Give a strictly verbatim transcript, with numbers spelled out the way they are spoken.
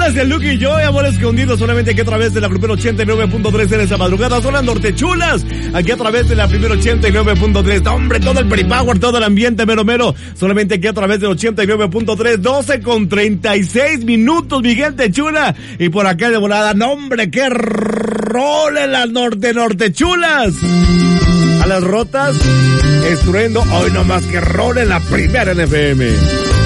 Cholas de Luke y yo, amor escondido, solamente aquí a través de la primera ochenta y nueve punto tres en esta madrugada. Son las Nortechulas, aquí a través de la primera ochenta y nueve punto tres. Hombre, todo el peripower, todo el ambiente mero mero, solamente aquí a través de ochenta y nueve punto tres. doce con treinta y seis minutos, mi gente chula. Y por acá de volada, no hombre, qué role las norte Nortechulas. A las rotas, estruendo, hoy nomás que role la primera en F M.